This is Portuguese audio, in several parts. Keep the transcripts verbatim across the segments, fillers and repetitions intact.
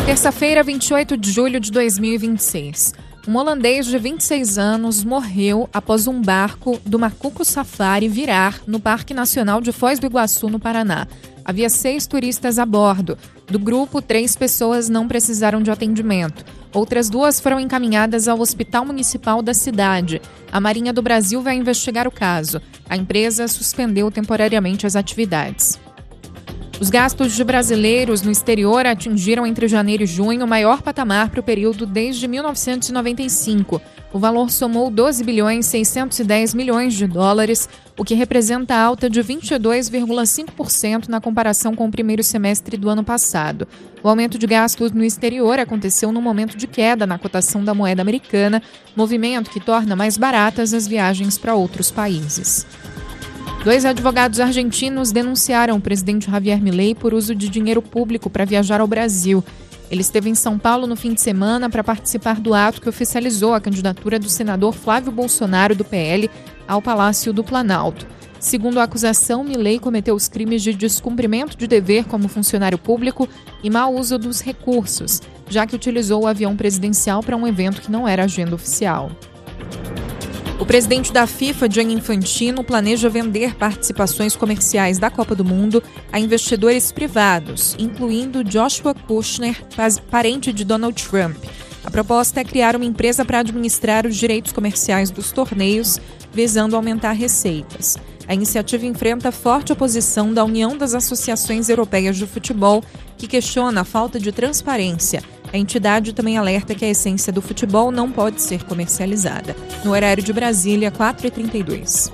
Terça-feira, vinte e oito de julho de dois mil e vinte e seis. Um holandês de vinte e seis anos morreu após um barco do Macuco Safari virar no Parque Nacional de Foz do Iguaçu, no Paraná. Havia seis turistas a bordo. Do grupo, três pessoas não precisaram de atendimento. Outras duas foram encaminhadas ao Hospital Municipal da cidade. A Marinha do Brasil vai investigar o caso. A empresa suspendeu temporariamente as atividades. Os gastos de brasileiros no exterior atingiram entre janeiro e junho o maior patamar para o período desde mil novecentos e noventa e cinco. O valor somou doze bilhões seiscentos e dez milhões de dólares, o que representa alta de vinte e dois vírgula cinco por cento na comparação com o primeiro semestre do ano passado. O aumento de gastos no exterior aconteceu no momento de queda na cotação da moeda americana, movimento que torna mais baratas as viagens para outros países. Dois advogados argentinos denunciaram o presidente Javier Milei por uso de dinheiro público para viajar ao Brasil. Ele esteve em São Paulo no fim de semana para participar do ato que oficializou a candidatura do senador Flávio Bolsonaro, do P L, ao Palácio do Planalto. Segundo a acusação, Milei cometeu os crimes de descumprimento de dever como funcionário público e mau uso dos recursos, já que utilizou o avião presidencial para um evento que não era agenda oficial. O presidente da FIFA, Gianni Infantino, planeja vender participações comerciais da Copa do Mundo a investidores privados, incluindo Joshua Kushner, parente de Donald Trump. A proposta é criar uma empresa para administrar os direitos comerciais dos torneios, visando aumentar receitas. A iniciativa enfrenta forte oposição da União das Associações Europeias de Futebol, que questiona a falta de transparência. A entidade também alerta que a essência do futebol não pode ser comercializada. No horário de Brasília, quatro e trinta e dois.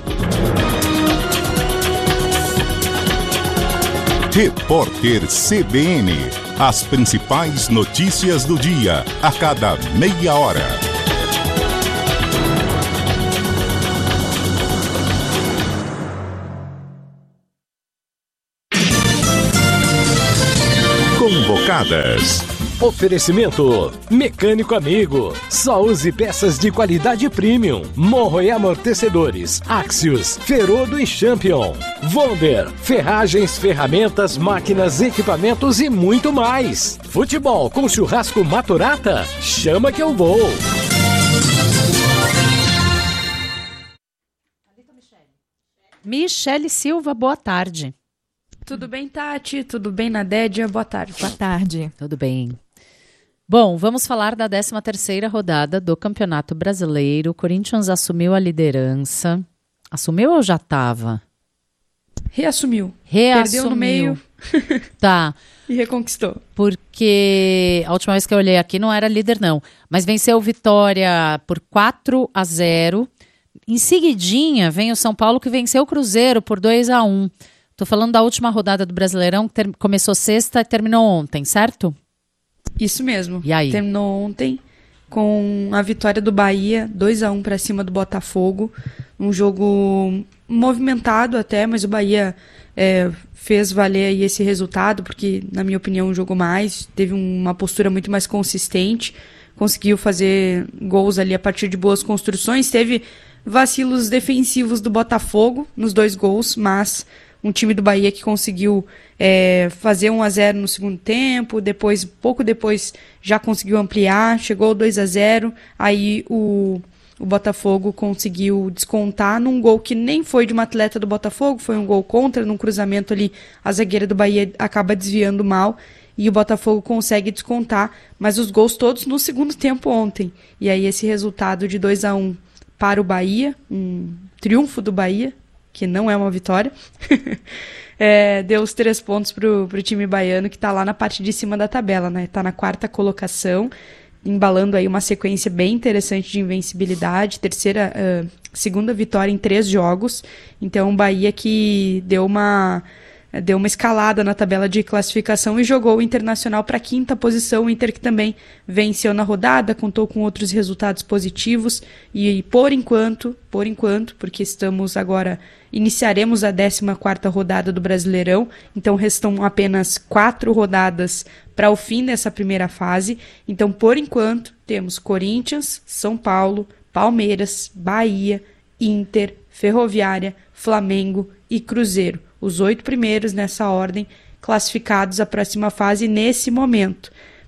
Repórter C B N. As principais notícias do dia, a cada meia hora. Convocadas. Oferecimento Mecânico Amigo. Só use peças de qualidade premium. Morro e amortecedores. Axios, Ferodo e Champion. Vonder, ferragens, ferramentas, máquinas, equipamentos e muito mais. Futebol com churrasco Maturata? Chama que eu vou. Michele Silva, boa tarde. Tudo bem, Tati? Tudo bem, Nadédia? Boa tarde. Boa tarde. Tudo bem. Bom, vamos falar da décima terceira rodada do Campeonato Brasileiro. O Corinthians assumiu a liderança. Assumiu ou já estava? Reassumiu. Reassumiu. Perdeu no meio. Tá. E reconquistou. Porque a última vez que eu olhei aqui não era líder, não. Mas venceu Vitória por quatro a zero. Em seguidinha vem o São Paulo, que venceu o Cruzeiro por dois a um. Tô falando da última rodada do Brasileirão, que ter- começou sexta e terminou ontem, certo? Isso mesmo. E aí? Terminou ontem com a vitória do Bahia, dois a um para cima do Botafogo. Um jogo movimentado até, mas o Bahia é, fez valer aí esse resultado, porque, na minha opinião, jogou mais, teve uma postura muito mais consistente, conseguiu fazer gols ali a partir de boas construções, teve vacilos defensivos do Botafogo nos dois gols, mas um time do Bahia que conseguiu é, fazer um a zero no segundo tempo, depois, pouco depois já conseguiu ampliar, chegou ao dois a zero, aí o, o Botafogo conseguiu descontar num gol que nem foi de uma atleta do Botafogo, foi um gol contra, num cruzamento ali, a zagueira do Bahia acaba desviando mal, e o Botafogo consegue descontar, mas os gols todos no segundo tempo ontem. E aí esse resultado de dois a um para o Bahia, um triunfo do Bahia, que não é uma vitória, é, deu os três pontos pro, pro time baiano, que tá lá na parte de cima da tabela, né? Tá na quarta colocação, embalando aí uma sequência bem interessante de invencibilidade, terceira, uh, segunda vitória em três jogos. Então o Bahia que deu uma... deu uma escalada na tabela de classificação e jogou o Internacional para a quinta posição. O Inter que também venceu na rodada, contou com outros resultados positivos e por enquanto, por enquanto, porque estamos agora, iniciaremos a décima quarta rodada do Brasileirão, então restam apenas quatro rodadas para o fim dessa primeira fase. Então, por enquanto, temos Corinthians, São Paulo, Palmeiras, Bahia, Inter, Ferroviária, Flamengo e Cruzeiro. Os oito primeiros nessa ordem classificados à próxima fase nesse momento.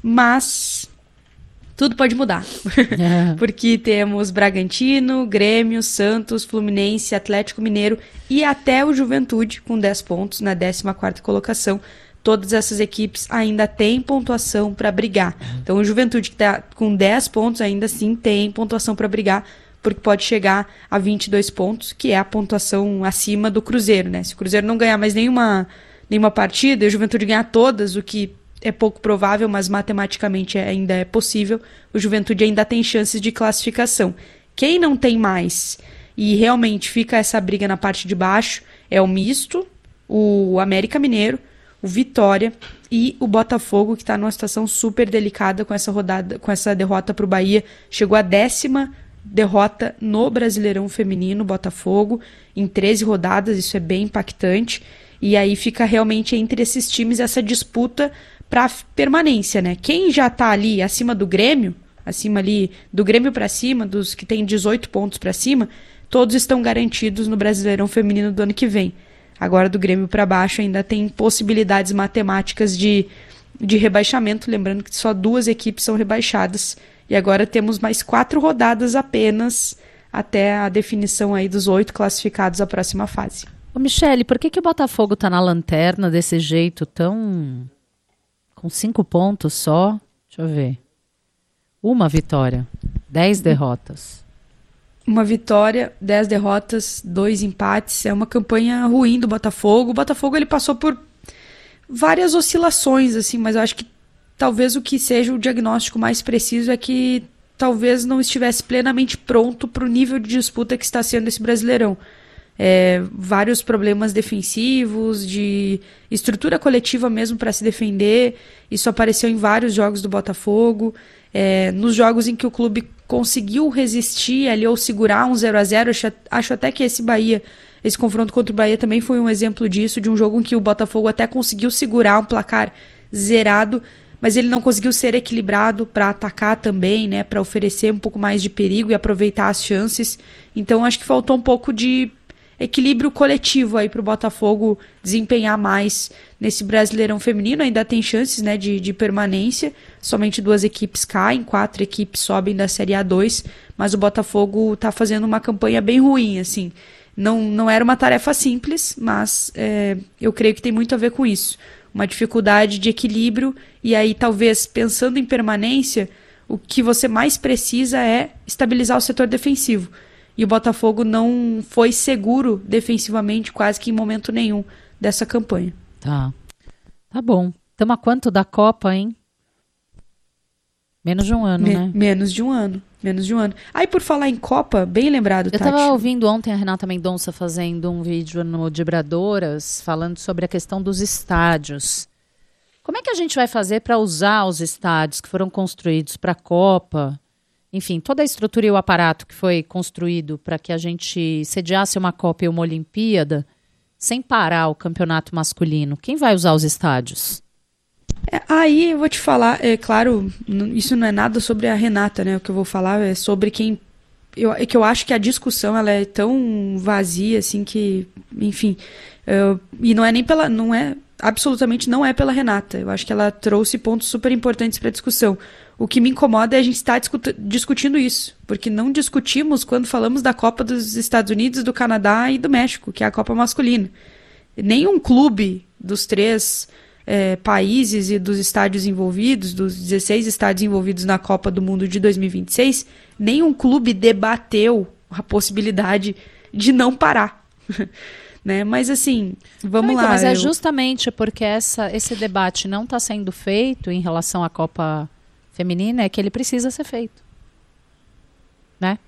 mas tudo pode mudar. É. Porque temos Bragantino, Grêmio, Santos, Fluminense, Atlético Mineiro e até o Juventude com dez pontos na décima quarta colocação. Todas essas equipes ainda têm pontuação para brigar. Então o Juventude que está com dez pontos ainda assim tem pontuação para brigar, porque pode chegar a vinte e dois pontos, que é a pontuação acima do Cruzeiro, né? Se o Cruzeiro não ganhar mais nenhuma, nenhuma partida e o Juventude ganhar todas, o que é pouco provável, mas matematicamente ainda é possível, o Juventude ainda tem chances de classificação. Quem não tem mais e realmente fica essa briga na parte de baixo é o Misto, o América Mineiro, o Vitória e o Botafogo, que está numa situação super delicada com essa rodada, com essa derrota para o Bahia. Chegou a décima derrota no Brasileirão Feminino, Botafogo, em treze rodadas, isso é bem impactante. E aí fica realmente entre esses times essa disputa para permanência, né? Quem já está ali acima do Grêmio, acima ali do Grêmio para cima, dos que tem dezoito pontos para cima, todos estão garantidos no Brasileirão Feminino do ano que vem. Agora do Grêmio para baixo ainda tem possibilidades matemáticas de, de rebaixamento, lembrando que só duas equipes são rebaixadas e agora temos mais quatro rodadas apenas até a definição aí dos oito classificados à próxima fase. Ô Michele, por que, que o Botafogo está na lanterna desse jeito tão... com cinco pontos só? Deixa eu ver. Uma vitória, dez derrotas. Uma vitória, dez derrotas, dois empates. É uma campanha ruim do Botafogo. O Botafogo ele passou por várias oscilações, assim, mas eu acho que talvez o que seja o diagnóstico mais preciso é que talvez não estivesse plenamente pronto para o nível de disputa que está sendo esse Brasileirão. É, vários problemas defensivos, de estrutura coletiva mesmo para se defender. Isso apareceu em vários jogos do Botafogo. É, nos jogos em que o clube conseguiu resistir ali ou segurar um zero a zero, acho, acho até que esse Bahia, esse confronto contra o Bahia também foi um exemplo disso, de um jogo em que o Botafogo até conseguiu segurar um placar zerado, mas ele não conseguiu ser equilibrado para atacar também, né, para oferecer um pouco mais de perigo e aproveitar as chances. Então acho que faltou um pouco de equilíbrio coletivo aí para o Botafogo desempenhar mais nesse Brasileirão Feminino. Ainda tem chances, né, de, de permanência, somente duas equipes caem, quatro equipes sobem da Série A dois, mas o Botafogo está fazendo uma campanha bem ruim, assim. Não, não era uma tarefa simples, mas é, eu creio que tem muito a ver com isso. Uma dificuldade de equilíbrio, e aí talvez pensando em permanência, o que você mais precisa é estabilizar o setor defensivo. E o Botafogo não foi seguro defensivamente quase que em momento nenhum dessa campanha. Tá. Tá bom. Estamos a quanto da Copa, hein? Menos de um ano, Me- né? Menos de um ano. Menos de um ano. Aí, por falar em Copa, bem lembrado, Eu Tati. estava ouvindo ontem a Renata Mendonça fazendo um vídeo no Dibradoras falando sobre a questão dos estádios. Como é que a gente vai fazer para usar os estádios que foram construídos para a Copa? Enfim, toda a estrutura e o aparato que foi construído para que a gente sediasse uma Copa e uma Olimpíada sem parar o campeonato masculino. Quem vai usar os estádios? É, aí eu vou te falar, é claro, n- isso não é nada sobre a Renata, né? O que eu vou falar é sobre quem... Eu, é que eu acho que a discussão ela é tão vazia, assim, que... Enfim, uh, e não é nem pela... Não é, absolutamente não é pela Renata. Eu acho que ela trouxe pontos super importantes para a discussão. O que me incomoda é a gente estar discut- discutindo isso, porque não discutimos quando falamos da Copa dos Estados Unidos, do Canadá e do México, que é a Copa masculina. Nenhum clube dos três é, países e dos estádios envolvidos, dos dezesseis estádios envolvidos na Copa do Mundo de dois mil e vinte e seis, nenhum clube debateu a possibilidade de não parar. Né? Mas assim, vamos não, então, lá. Mas é eu... justamente porque essa, esse debate não está sendo feito em relação à Copa feminina, é que ele precisa ser feito. Né?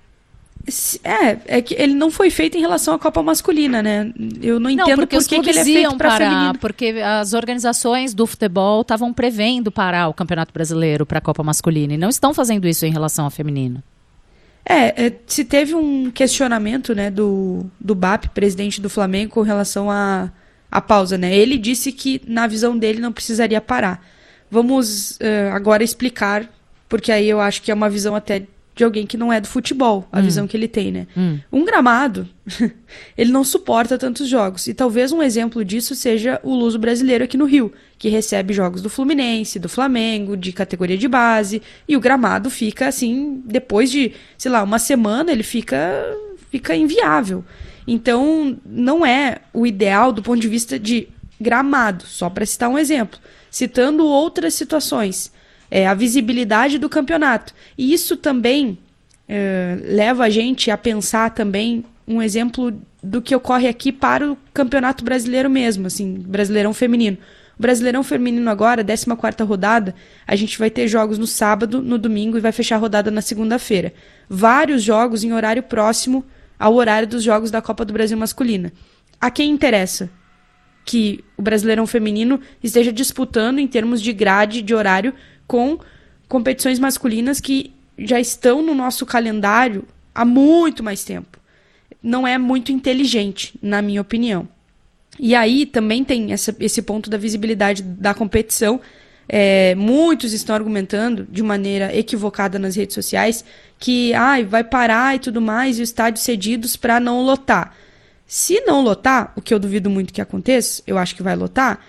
É, é que ele não foi feito em relação à Copa masculina, né? Eu não entendo não, porque por os que, que ele é clubes feito iam para parar, feminino. porque as organizações do futebol estavam prevendo parar o Campeonato Brasileiro para a Copa masculina e não estão fazendo isso em relação ao feminino. É, é, se teve um questionamento, né, do, do B A P, presidente do Flamengo, com relação à a, a pausa, né? Ele disse que, na visão dele, não precisaria parar. Vamos uh, agora explicar, porque aí eu acho que é uma visão até de alguém que não é do futebol, a hum. visão que ele tem, né? Hum. Um gramado, ele não suporta tantos jogos. E talvez um exemplo disso seja o Luso brasileiro aqui no Rio, que recebe jogos do Fluminense, do Flamengo, de categoria de base, e o gramado fica assim, depois de, sei lá, uma semana, ele fica, fica inviável. Então, não é o ideal do ponto de vista de gramado, só para citar um exemplo. Citando outras situações, é, a visibilidade do campeonato. E isso também é, leva a gente a pensar também um exemplo do que ocorre aqui para o Campeonato Brasileiro mesmo, assim, Brasileirão Feminino. O Brasileirão Feminino agora, décima quarta rodada, a gente vai ter jogos no sábado, no domingo e vai fechar a rodada na segunda-feira. Vários jogos em horário próximo ao horário dos jogos da Copa do Brasil masculina. A quem interessa que o Brasileirão Feminino esteja disputando em termos de grade, de horário, com competições masculinas que já estão no nosso calendário há muito mais tempo. Não é muito inteligente, na minha opinião. E aí também tem essa, esse ponto da visibilidade da competição. É, muitos estão argumentando de maneira equivocada nas redes sociais que ah, vai parar e tudo mais, e os estádios cedidos para não lotar. Se não lotar, o que eu duvido muito que aconteça, eu acho que vai lotar,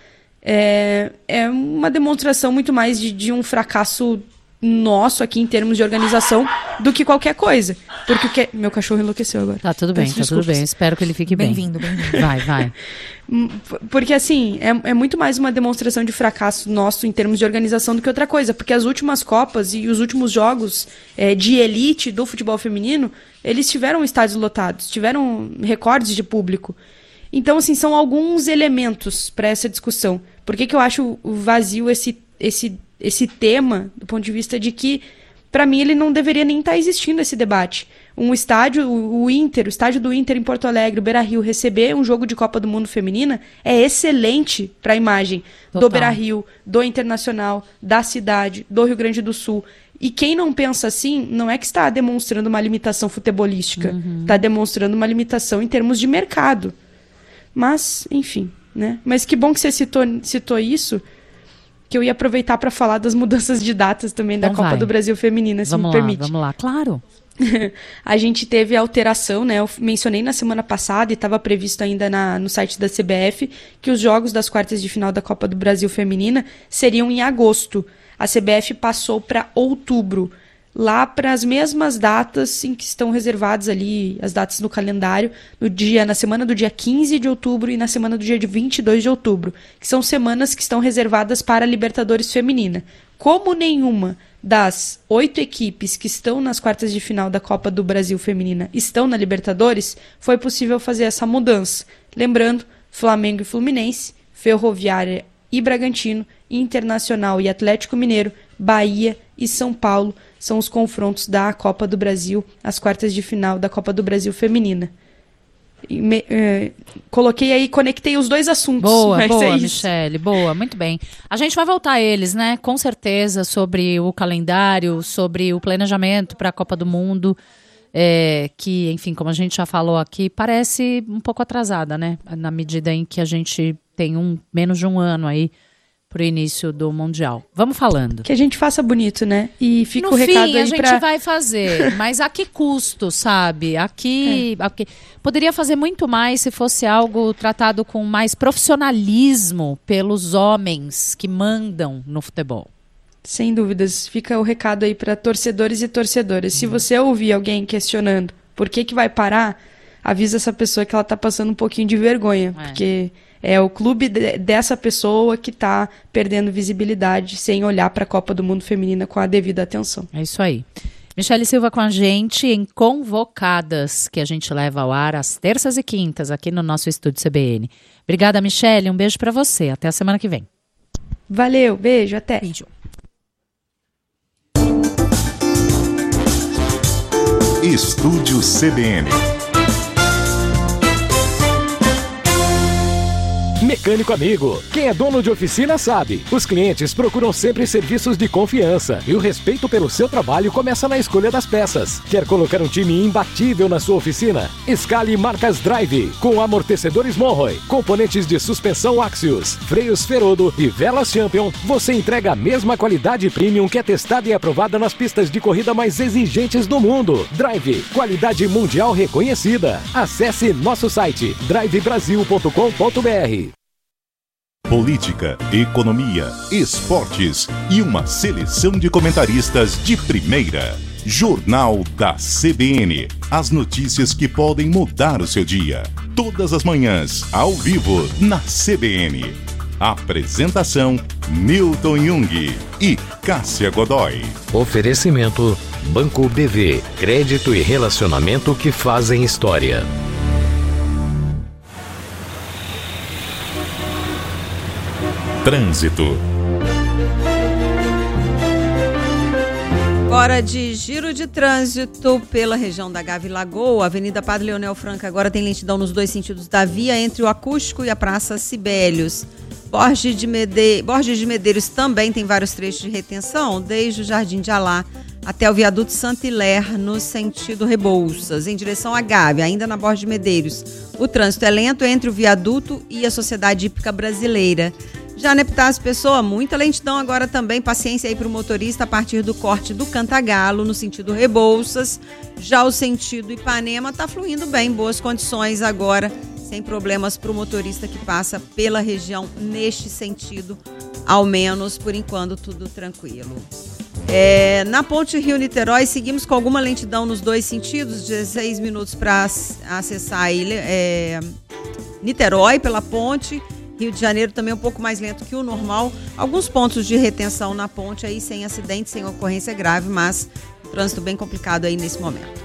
é, é uma demonstração muito mais de, de um fracasso nosso aqui em termos de organização do que qualquer coisa. Porque o que... Meu cachorro enlouqueceu agora. Tá tudo bem, Peço tá desculpas. tudo bem. Espero que ele fique bem. Bem-vindo, bem-vindo. Vai, vai. Porque, assim, é, é muito mais uma demonstração de fracasso nosso em termos de organização do que outra coisa. Porque as últimas Copas e os últimos jogos é, de elite do futebol feminino, eles tiveram estádios lotados, tiveram recordes de público. Então, assim, são alguns elementos para essa discussão. Por que que eu acho vazio esse, esse, esse tema, do ponto de vista de que, para mim, ele não deveria nem estar existindo esse debate. Um estádio, o, o Inter, o estádio do Inter em Porto Alegre, o Beira-Rio, receber um jogo de Copa do Mundo feminina é excelente para a imagem Total. do Beira-Rio, do Internacional, da cidade, do Rio Grande do Sul. E quem não pensa assim, não é que está demonstrando uma limitação futebolística, está uhum. demonstrando uma limitação em termos de mercado. Mas, enfim, né? Mas que bom que você citou, citou isso, que eu ia aproveitar para falar das mudanças de datas também então da Copa vai. do Brasil Feminina, se vamos me lá, permite. Vamos lá, claro. A gente teve alteração, né? Eu mencionei na semana passada e estava previsto ainda na, no site da C B F que os jogos das quartas de final da Copa do Brasil Feminina seriam em agosto. A C B F passou para outubro, lá para as mesmas datas em que estão reservadas ali as datas no calendário, no dia, na semana do dia quinze de outubro e na semana do dia vinte e dois de outubro, que são semanas que estão reservadas para a Libertadores Feminina. Como nenhuma das oito equipes que estão nas quartas de final da Copa do Brasil Feminina estão na Libertadores, foi possível fazer essa mudança. Lembrando, Flamengo e Fluminense, Ferroviária e Bragantino, Internacional e Atlético Mineiro, Bahia e São Paulo são os confrontos da Copa do Brasil, as quartas de final da Copa do Brasil Feminina. Me, eh, coloquei aí, conectei os dois assuntos. Boa, boa, é Michele, boa, muito bem. A gente vai voltar a eles, né? Com certeza, sobre o calendário, sobre o planejamento para a Copa do Mundo, é, que, enfim, como a gente já falou aqui, parece um pouco atrasada, né? Na medida em que a gente tem um, menos de um ano aí pro início do Mundial. Vamos falando. Que a gente faça bonito, né? E fica no o recado fim, aí a gente pra... vai fazer, mas a que custo, sabe? Aqui, é. aqui poderia fazer muito mais se fosse algo tratado com mais profissionalismo pelos homens que mandam no futebol. Sem dúvidas. Fica o recado aí para torcedores e torcedoras. Hum. Se você ouvir alguém questionando por que que vai parar, avisa essa pessoa que ela tá passando um pouquinho de vergonha, é. porque é o clube de, dessa pessoa que está perdendo visibilidade sem olhar para a Copa do Mundo Feminina com a devida atenção. É isso aí. Michele Silva com a gente em Convocadas, que a gente leva ao ar às terças e quintas aqui no nosso estúdio C B N. Obrigada, Michele. Um beijo para você. Até a semana que vem. Valeu. Beijo. Até. Beijo. Estúdio C B N. Mecânico Amigo. Quem é dono de oficina sabe. Os clientes procuram sempre serviços de confiança e o respeito pelo seu trabalho começa na escolha das peças. Quer colocar um time imbatível na sua oficina? Escale marcas Drive, com amortecedores Monroe, componentes de suspensão Axios, freios Ferodo e velas Champion. Você entrega a mesma qualidade premium que é testada e aprovada nas pistas de corrida mais exigentes do mundo. Drive, qualidade mundial reconhecida. Acesse nosso site drive brasil ponto com ponto b r. Política, economia, esportes e uma seleção de comentaristas de primeira. Jornal da C B N. As notícias que podem mudar o seu dia. Todas as manhãs, ao vivo, na C B N. Apresentação: Newton Jung e Cássia Godoy. Oferecimento: Banco B V. Crédito e relacionamento que fazem história. Trânsito. Hora de giro de trânsito pela região da Gávea e Lagoa. Avenida Padre Leonel Franca agora tem lentidão nos dois sentidos da via, entre o Acústico e a Praça Sibélios. Borges de, Mede... Borges de Medeiros também tem vários trechos de retenção, desde o Jardim de Alá até o viaduto Santa Hilaire, no sentido Rebouças, em direção à Gávea, ainda na Borges de Medeiros. O trânsito é lento entre o viaduto e a Sociedade Hípica Brasileira. Já na Epitácio Pessoa, muita lentidão agora também, paciência aí para o motorista a partir do corte do Cantagalo, no sentido Rebouças. Já o sentido Ipanema está fluindo bem, boas condições agora, sem problemas para o motorista que passa pela região neste sentido, ao menos por enquanto tudo tranquilo. É, na Ponte Rio-Niterói, seguimos com alguma lentidão nos dois sentidos, dezesseis minutos para acessar aí, é, Niterói pela ponte. Rio de Janeiro também um pouco mais lento que o normal. Alguns pontos de retenção na ponte aí, sem acidente, sem ocorrência grave, mas o trânsito bem complicado aí nesse momento.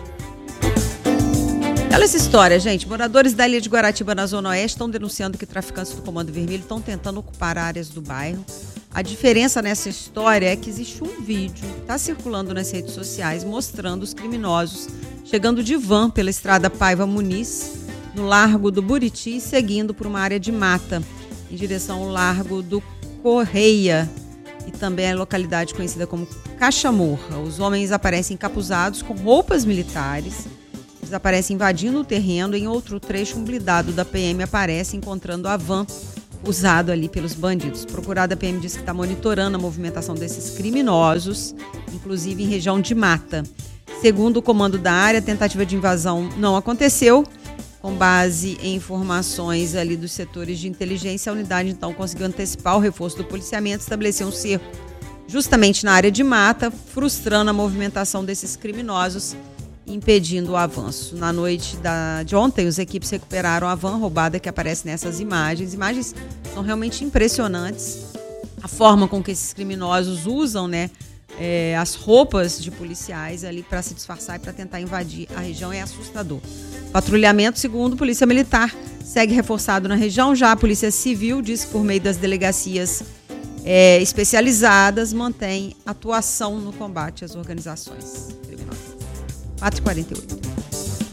Olha essa história, gente. Moradores da Ilha de Guaratiba, na Zona Oeste, estão denunciando que traficantes do Comando Vermelho estão tentando ocupar áreas do bairro. A diferença nessa história é que existe um vídeo, está circulando nas redes sociais, mostrando os criminosos chegando de van pela estrada Paiva Muniz, no Largo do Buriti, seguindo por uma área de mata, em direção ao Largo do Correia e também a localidade conhecida como Cachamorra. Os homens aparecem encapuzados com roupas militares, eles aparecem invadindo o terreno. Em outro trecho, um blindado da P M aparece encontrando a van usado ali pelos bandidos. Procurada, a P M diz que está monitorando a movimentação desses criminosos, inclusive em região de mata. Segundo o comando da área, a tentativa de invasão não aconteceu. Com base em informações ali dos setores de inteligência, a unidade então conseguiu antecipar o reforço do policiamento, estabelecer um cerco justamente na área de mata, frustrando a movimentação desses criminosos, impedindo o avanço. Na noite da, de ontem, as equipes recuperaram a van roubada que aparece nessas imagens. Imagens são realmente impressionantes. A forma com que esses criminosos usam, né, é, as roupas de policiais ali para se disfarçar e para tentar invadir a região é assustador. Patrulhamento, segundo Polícia Militar, segue reforçado na região. Já a Polícia Civil diz que por meio das delegacias é, especializadas mantém atuação no combate às organizações criminosas. quatro e quarenta e oito.